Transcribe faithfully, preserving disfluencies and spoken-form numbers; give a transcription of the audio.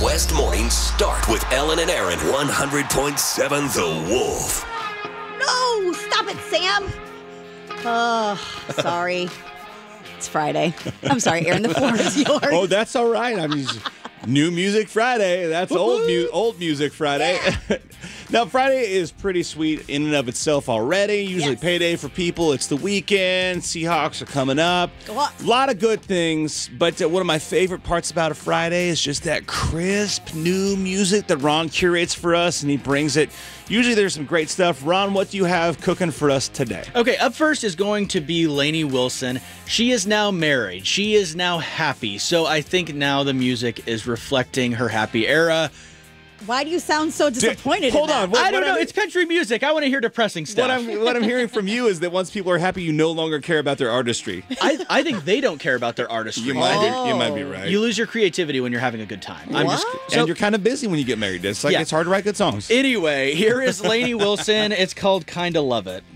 West mornings start with Ellen and Aaron. one hundred point seven The Wolf. No, stop it, Sam. Oh, sorry. It's Friday. I'm sorry, Aaron. The floor is yours. Oh, that's all right. I mean, New Music Friday. That's old, mu- old Music Friday. Yeah. Now, Friday is pretty sweet in and of itself already. Usually Yes. payday for people. It's the weekend. Seahawks are coming up. Go on. A lot of good things. But uh, one of my favorite parts about a Friday is just that crisp new music that Ron curates for us, and he brings it. Usually there's some great stuff. Ron, what do you have cooking for us today? Okay, up first is going to be Lainey Wilson. She is now married. She is now happy. So I think now the music is reflecting her happy era. Why do you sound so disappointed? hold in that? on, what- I don't know. I'm- It's country music. I want to hear depressing stuff. What I'm, what I'm hearing from you is that once people are happy, you no longer care about their artistry. I, I think they don't care about their artistry. You might, Oh. be, you might be right. You lose your creativity when you're having a good time. I'm just What? so, and you're kind of busy when you get married. It's like Yeah. it's hard to write good songs. Anyway, here is Lainey Wilson. It's called Kinda Love It.